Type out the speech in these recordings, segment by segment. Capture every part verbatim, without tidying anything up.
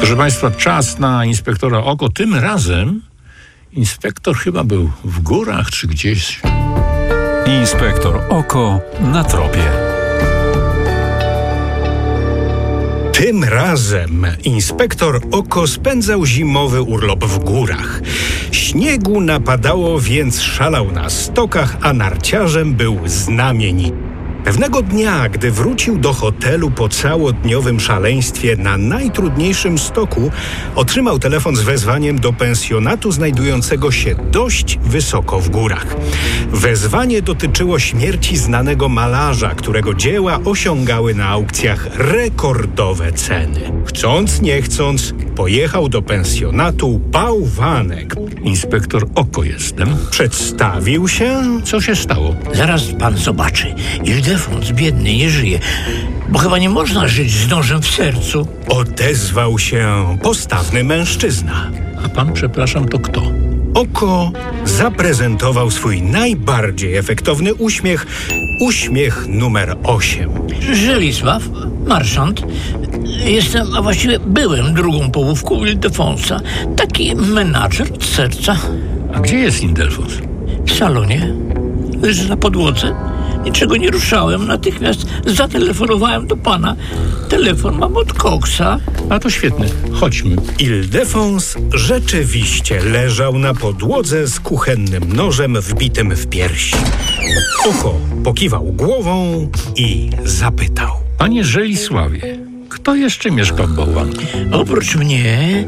Proszę Państwa, czas na inspektora Oko. Tym razem inspektor chyba był w górach czy gdzieś. Inspektor Oko na tropie. Tym razem inspektor Oko spędzał zimowy urlop w górach. Śniegu napadało, więc szalał na stokach, a narciarzem był znamienity. Pewnego dnia, gdy wrócił do hotelu po całodniowym szaleństwie na najtrudniejszym stoku, otrzymał telefon z wezwaniem do pensjonatu znajdującego się dość wysoko w górach. Wezwanie dotyczyło śmierci znanego malarza, którego dzieła osiągały na aukcjach rekordowe ceny. Chcąc, nie chcąc, pojechał do pensjonatu bałwanek. Inspektor Oko jestem. Przedstawił się. Co się stało? Zaraz pan zobaczy. Ildefons biedny nie żyje, bo chyba nie można żyć z nożem w sercu. Odezwał się postawny mężczyzna. A pan, przepraszam, to kto? Oko zaprezentował swój najbardziej efektowny uśmiech, uśmiech numer osiem. Żelisław, marszant. Jestem, a właściwie byłem drugą połówką Ildefonsa. Taki menadżer od serca. A gdzie jest Ildefons? W salonie. Leży na podłodze. Niczego nie ruszałem. Natychmiast zatelefonowałem do pana. Telefon mam od Koksa. A to świetnie. Chodźmy. Ildefons rzeczywiście leżał na podłodze z kuchennym nożem wbitym w piersi. Oko pokiwał głową i zapytał. Panie Żelisławie, kto jeszcze mieszka w bałwanku? Oprócz mnie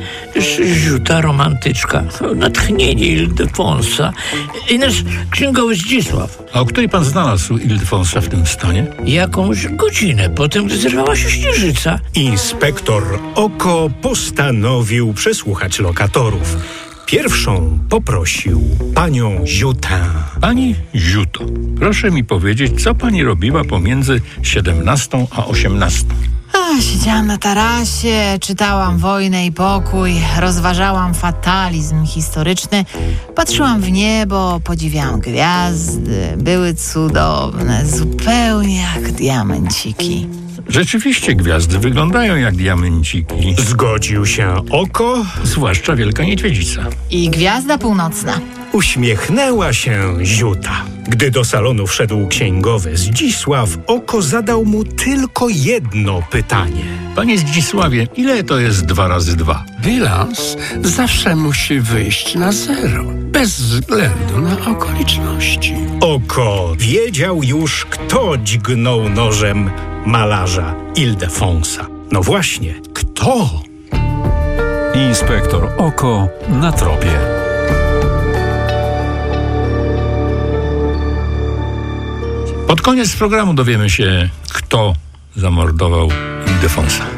żółta romantyczka, natchnienie Ildefonsa i nasz księgowy Zdzisław. A o której pan znalazł Ildefonsa w tym stanie? Jakąś godzinę po tym, gdy zerwała się śnieżyca. Inspektor Oko postanowił przesłuchać lokatorów. Pierwszą poprosił panią Ziutę. Pani Ziuto, proszę mi powiedzieć, co pani robiła pomiędzy siedemnastą a osiemnastą? A, siedziałam na tarasie, czytałam Wojnę i pokój, rozważałam fatalizm historyczny, patrzyłam w niebo, podziwiałam gwiazdy, były cudowne, zupełnie jak diamenciki. Rzeczywiście gwiazdy wyglądają jak diamenciki. Zgodził się Oko, zwłaszcza Wielka Niedźwiedzica. I gwiazda północna. Uśmiechnęła się Ziuta. Gdy do salonu wszedł księgowy Zdzisław, Oko zadał mu tylko jedno pytanie. Panie Zdzisławie, ile to jest dwa razy dwa? Bilans zawsze musi wyjść na zero, bez względu na okoliczności. Oko wiedział już, kto dźgnął nożem malarza Ildefonsa. No właśnie, kto? Inspektor Oko na tropie. Pod koniec programu dowiemy się, kto zamordował Ildefonsa.